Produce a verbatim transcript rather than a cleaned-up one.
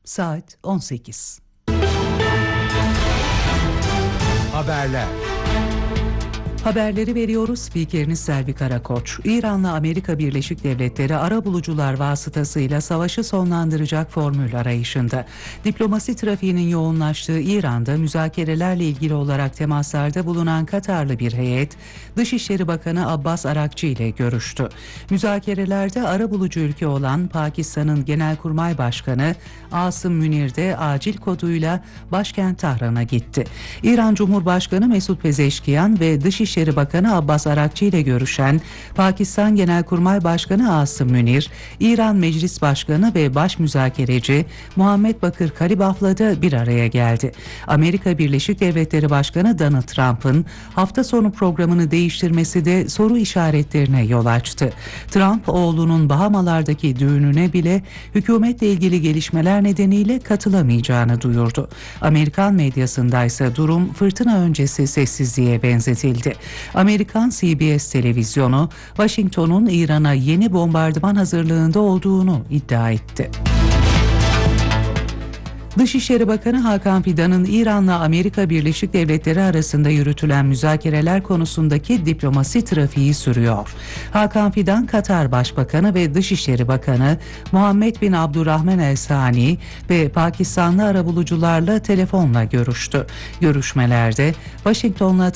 Saat on sekiz. Haberler. Haberleri veriyoruz. Spikeriniz Selvi Karakoç. İran'la Amerika Birleşik Devletleri arabulucular vasıtasıyla savaşı sonlandıracak formül arayışında. Diplomasi trafiğinin yoğunlaştığı İran'da müzakerelerle ilgili olarak temaslarda bulunan Katarlı bir heyet, Dışişleri Bakanı Abbas Arakçı ile görüştü. Müzakerelerde arabulucu ülke olan Pakistan'ın Genelkurmay Başkanı Asım Münir de acil koduyla başkent Tahran'a gitti. İran Cumhurbaşkanı Mesut Pezeşkiyan ve Dışişleri Dışişleri Bakanı Abbas Arakçı ile görüşen Pakistan Genelkurmay Başkanı Asım Münir, İran Meclis Başkanı ve baş müzakereci Muhammed Bakır Kalibaf'la da bir araya geldi. Amerika Birleşik Devletleri Başkanı Donald Trump'ın hafta sonu programını değiştirmesi de soru işaretlerine yol açtı. Trump, oğlunun Bahamalardaki düğününe bile hükümetle ilgili gelişmeler nedeniyle katılamayacağını duyurdu. Amerikan medyasındaysa durum fırtına öncesi sessizliğe benzetildi. Amerikan C B S televizyonu, Washington'un İran'a yeni bombardıman hazırlığında olduğunu iddia etti. Dışişleri Bakanı Hakan Fidan'ın İran'la Amerika Birleşik Devletleri arasında yürütülen müzakereler konusundaki diplomasi trafiği sürüyor. Hakan Fidan, Katar Başbakanı ve Dışişleri Bakanı Muhammed bin Abdurrahman El Sani ve Pakistanlı arabulucularla telefonla görüştü. Görüşmelerde Washington'la